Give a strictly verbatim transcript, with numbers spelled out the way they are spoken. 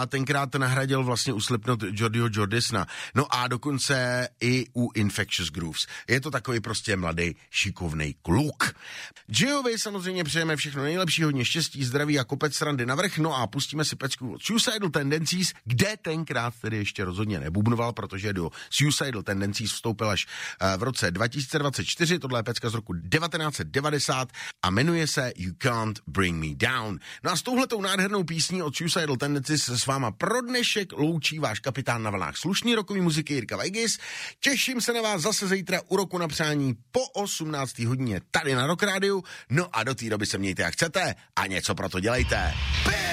tenkrát nahradil vlastně u Slipknot Jordyho Jordisona. No a dokonce i u Infectious Grooves. Je to takový prostě mladý, šikovnej kluk. Giovi samozřejmě přejeme všechno nejlepší, hodně štěstí, zdraví a kopec srandy navrch, no a pustíme si pecku od Suicidal Tendencies, kde tenkrát tedy ještě rozhodně nebubnoval, protože do Suicidal Tendencies vstoupil až v roce dva tisíce dvacet čtyři, tohle je pecka z roku devatenáct set devadesát a jmenuje se You Can't Bring Me Down. No a s touhletou nádhernou písní od Suicidal Tendencies se s váma pro dnešek loučí váš kapitán na vlnách slušný rokový muziky Jirka Vegas. Těším se na vás zase zítra u roku na přání po osmnácté hodině tady na Rock Rádiu. No a do té doby se mějte jak chcete a něco pro to dělejte. Pět!